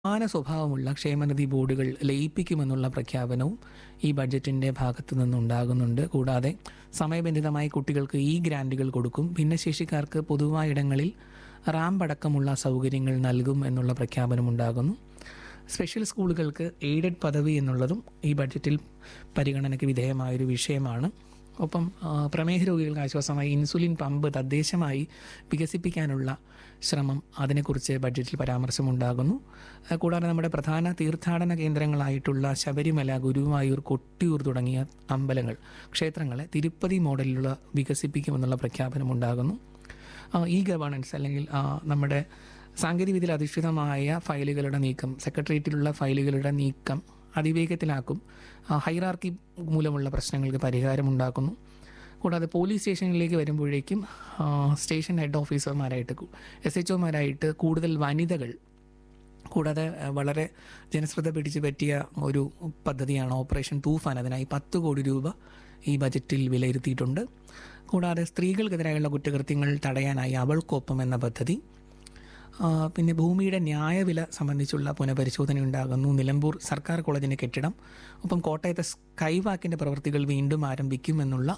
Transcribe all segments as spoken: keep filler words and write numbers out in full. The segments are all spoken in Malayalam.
സമാന സ്വഭാവമുള്ള ക്ഷേമനിധി ബോർഡുകൾ ലയിപ്പിക്കുമെന്നുള്ള പ്രഖ്യാപനവും ഈ ബഡ്ജറ്റിൻ്റെ ഭാഗത്തു നിന്നുണ്ടാകുന്നുണ്ട്. കൂടാതെ സമയബന്ധിതമായി കുട്ടികൾക്ക് ഈ ഗ്രാൻറ്റുകൾ കൊടുക്കും. ഭിന്നശേഷിക്കാർക്ക് പൊതുവായ ഇടങ്ങളിൽ റാമ്പ് അടക്കമുള്ള സൗകര്യങ്ങൾ നൽകും എന്നുള്ള പ്രഖ്യാപനം ഉണ്ടാകുന്നു. സ്പെഷ്യൽ സ്കൂളുകൾക്ക് എയ്ഡഡ് പദവി എന്നുള്ളതും ഈ ബഡ്ജറ്റിൽ പരിഗണനയ്ക്ക് വിധേയമായൊരു വിഷയമാണ്. ഒപ്പം പ്രമേഹ രോഗികൾക്ക് ആശ്വാസമായി ഇൻസുലിൻ പമ്പ് തദ്ദേശമായി വികസിപ്പിക്കാനുള്ള ശ്രമം, അതിനെക്കുറിച്ച് ബഡ്ജറ്റിൽ പരാമർശമുണ്ടാകുന്നു. കൂടാതെ നമ്മുടെ പ്രധാന തീർത്ഥാടന കേന്ദ്രങ്ങളായിട്ടുള്ള ശബരിമല, ഗുരുവായൂർ, കൊട്ടിയൂർ തുടങ്ങിയ അമ്പലങ്ങൾ, ക്ഷേത്രങ്ങളെ തിരുപ്പതി മോഡലിലുള്ള വികസിപ്പിക്കുമെന്നുള്ള പ്രഖ്യാപനമുണ്ടാകുന്നു. ഇ ഗവേണൻസ് അല്ലെങ്കിൽ നമ്മുടെ സാങ്കേതികവിദ്യയിൽ അധിഷ്ഠിതമായ ഫയലുകളുടെ നീക്കം, സെക്രട്ടേറിയറ്റിലുള്ള ഫയലുകളുടെ നീക്കം അതിവേഗത്തിലാക്കും. ഹൈറാർക്കി മൂലമുള്ള പ്രശ്നങ്ങൾക്ക് പരിഹാരമുണ്ടാക്കുന്നു. കൂടാതെ പോലീസ് സ്റ്റേഷനിലേക്ക് വരുമ്പോഴേക്കും സ്റ്റേഷൻ ഹെഡ് ഓഫീസർമാരായിട്ട്, എസ് എച്ച് ഒമാരായിട്ട് കൂടുതൽ വനിതകൾ, കൂടാതെ വളരെ ജനശ്രദ്ധ പിടിച്ചു പറ്റിയ ഒരു പദ്ധതിയാണ് ഓപ്പറേഷൻ തൂഫാൻ. അതിനായി പത്ത് കോടി രൂപ ഈ ബജറ്റിൽ വിലയിരുത്തിയിട്ടുണ്ട്. കൂടാതെ സ്ത്രീകൾക്കെതിരായുള്ള കുറ്റകൃത്യങ്ങൾ തടയാനായി അവൾക്കൊപ്പം എന്ന പദ്ധതി, പിന്നെ ഭൂമിയുടെ ന്യായവില സംബന്ധിച്ചുള്ള പുനഃപരിശോധന ഉണ്ടാകുന്നു. നിലമ്പൂർ സർക്കാർ കോളേജിൻ്റെ കെട്ടിടം, ഒപ്പം കോട്ടയത്തെ സ്കൈവാക്കിൻ്റെ പ്രവൃത്തികൾ വീണ്ടും ആരംഭിക്കുമെന്നുള്ള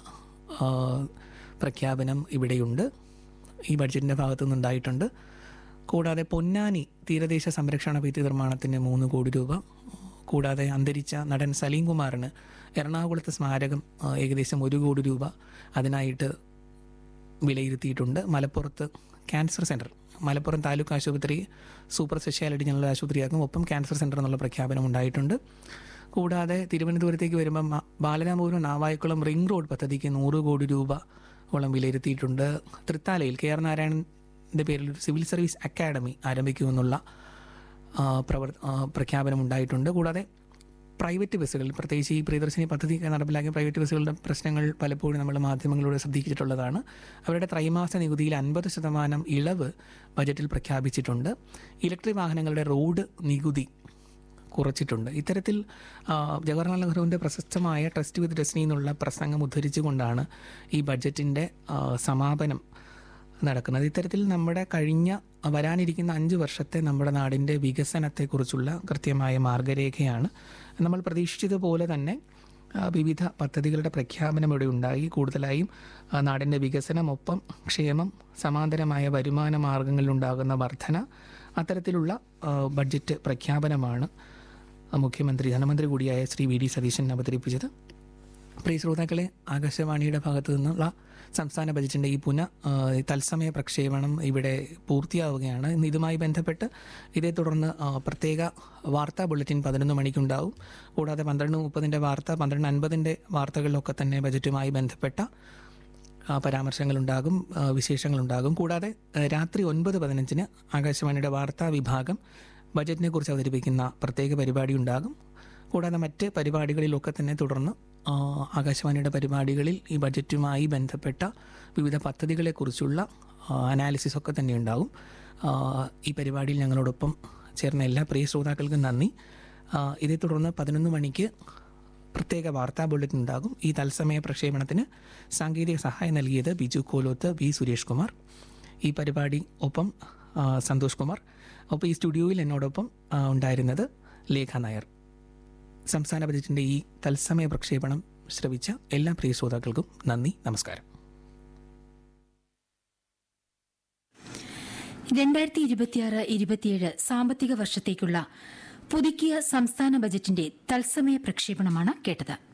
പ്രഖ്യാപനം ഇവിടെയുണ്ട്, ഈ ബഡ്ജറ്റിൻ്റെ ഭാഗത്തു നിന്നുണ്ടായിട്ടുണ്ട്. കൂടാതെ പൊന്നാനി തീരദേശ സംരക്ഷണ ഭിത്തി നിർമ്മാണത്തിന് മൂന്ന് കോടി രൂപ, കൂടാതെ അന്തരിച്ച നടൻ സലീം കുമാറിന് എറണാകുളത്തെ സ്മാരകം ഏകദേശം ഒരു കോടി രൂപ അതിനായിട്ട് വിലയിരുത്തിയിട്ടുണ്ട്. മലപ്പുറത്ത് ക്യാൻസർ സെൻറ്റർ, മലപ്പുറം താലൂക്ക് ആശുപത്രി സൂപ്പർ സ്പെഷ്യാലിറ്റി ജനറൽ ആശുപത്രിയാക്കും, ഒപ്പം ക്യാൻസർ സെൻറ്റർ എന്നുള്ള പ്രഖ്യാപനം ഉണ്ടായിട്ടുണ്ട്. കൂടാതെ തിരുവനന്തപുരത്തേക്ക് വരുമ്പം ബാലരാമപുരം നാവായിക്കുളം റിംഗ് റോഡ് പദ്ധതിക്ക് നൂറ് കോടി രൂപ ഓളം വിലയിരുത്തിയിട്ടുണ്ട്. തൃത്താലയിൽ കെ ആർ നാരായണൻ്റെ പേരിൽ ഒരു സിവിൽ സർവീസ് അക്കാഡമി ആരംഭിക്കുമെന്നുള്ള പ്രവർ പ്രഖ്യാപനം ഉണ്ടായിട്ടുണ്ട്. കൂടാതെ പ്രൈവറ്റ് ബസ്സുകൾ, പ്രത്യേകിച്ച് ഈ പ്രിയദർശിനി പദ്ധതി നടപ്പിലാക്കിയ പ്രൈവറ്റ് ബസ്സുകളുടെ പ്രശ്നങ്ങൾ പലപ്പോഴും നമ്മൾ മാധ്യമങ്ങളിലൂടെ ശ്രദ്ധിച്ചിട്ടുള്ളതാണ്. അവരുടെ ത്രൈമാസ നികുതിയിൽ അൻപത് ശതമാനം ഇളവ് ബജറ്റിൽ പ്രഖ്യാപിച്ചിട്ടുണ്ട്. ഇലക്ട്രിക് വാഹനങ്ങളുടെ റോഡ് നികുതി കുറച്ചിട്ടുണ്ട്. ഇത്തരത്തിൽ ജവഹർലാൽ നെഹ്റുവിൻ്റെ പ്രശസ്തമായ ട്രസ്റ്റ് വിത്ത് ഡെസ്റ്റിനി എന്നുള്ള പ്രസംഗം ഉദ്ധരിച്ചുകൊണ്ടാണ് ഈ ബഡ്ജറ്റിൻ്റെ സമാപനം നടക്കുന്നത്. ഇത്തരത്തിൽ നമ്മുടെ കഴിഞ്ഞ വരാനിരിക്കുന്ന അഞ്ച് വർഷത്തെ നമ്മുടെ നാടിൻ്റെ വികസനത്തെക്കുറിച്ചുള്ള കൃത്യമായ മാർഗരേഖയാണ്. നമ്മൾ പ്രതീക്ഷിച്ചതുപോലെ തന്നെ വിവിധ പദ്ധതികളുടെ പ്രഖ്യാപനം ഇവിടെ ഉണ്ടായി. കൂടുതലായും നാടിൻ്റെ വികസനമൊപ്പം ക്ഷേമം, സമാന്തരമായ വരുമാന മാർഗങ്ങളിലുണ്ടാകുന്ന വർധന, അത്തരത്തിലുള്ള ബഡ്ജറ്റ് പ്രഖ്യാപനമാണ് മുഖ്യമന്ത്രി ധനമന്ത്രി കൂടിയായ ശ്രീ വി ഡി സതീശൻ അവതരിപ്പിച്ചത്. പ്രിയ ശ്രോതാക്കളെ, ആകാശവാണിയുടെ ഭാഗത്തു നിന്നുള്ള സംസ്ഥാന ബജറ്റിൻ്റെ ഈ പുനഃ തത്സമയ പ്രക്ഷേപണം ഇവിടെ പൂർത്തിയാവുകയാണ്. ഇന്ന് ഇതുമായി ബന്ധപ്പെട്ട് ഇതേ തുടർന്ന് പ്രത്യേക വാർത്താ ബുള്ളറ്റിൻ പതിനൊന്ന് മണിക്കുണ്ടാവും. കൂടാതെ പന്ത്രണ്ട് മുപ്പതിൻ്റെ വാർത്ത, പന്ത്രണ്ട് അൻപതിൻ്റെ വാർത്തകളിലൊക്കെ തന്നെ ബജറ്റുമായി ബന്ധപ്പെട്ട പരാമർശങ്ങളുണ്ടാകും, വിശേഷങ്ങളുണ്ടാകും. കൂടാതെ രാത്രി ഒൻപത് പതിനഞ്ചിന് ആകാശവാണിയുടെ വാർത്താ വിഭാഗം ബജറ്റിനെ കുറിച്ച് അവതരിപ്പിക്കുന്ന പ്രത്യേക പരിപാടി ഉണ്ടാകും. കൂടാതെ മറ്റ് പരിപാടികളിലൊക്കെ തന്നെ തുടർന്ന് ആകാശവാണിയുടെ പരിപാടികളിൽ ഈ ബജറ്റുമായി ബന്ധപ്പെട്ട വിവിധ പദ്ധതികളെക്കുറിച്ചുള്ള അനാലിസിസ് ഒക്കെ തന്നെ ഉണ്ടാകും. ഈ പരിപാടിയിൽ ഞങ്ങളോടൊപ്പം ചേർന്ന എല്ലാ പ്രിയ ശ്രോതാക്കൾക്കും നന്ദി. ഇതേ തുടർന്ന് പതിനൊന്ന് മണിക്ക് പ്രത്യേക വാർത്താ ബുള്ളറ്റിൻ ഉണ്ടാകും. ഈ തത്സമയ പ്രക്ഷേപണത്തിന് സാങ്കേതിക സഹായം നൽകിയത് ബിജു കോലോത്ത്, വി സുരേഷ് കുമാർ. ഈ പരിപാടി ഒപ്പം സന്തോഷ് കുമാർ. ഒപ്പം ഈ സ്റ്റുഡിയോയിൽ എന്നോടൊപ്പം ഉണ്ടായിരുന്നത് ലേഖ നായർ. സംസ്ഥാന ബജറ്റിൻ്റെ ഈ തത്സമയ പ്രക്ഷേപണം ശ്രവിച്ച എല്ലാ പ്രിയ ശ്രോതാക്കൾക്കും നന്ദി, നമസ്കാരം. രണ്ടായിരത്തി ഇരുപത്തിയാറ് ഇരുപത്തിയേഴ് സാമ്പത്തിക വർഷത്തേക്കുള്ള പുതുക്കിയ സംസ്ഥാന ബജറ്റിന്റെ തത്സമയ പ്രക്ഷേപണമാണ് കേട്ടത്.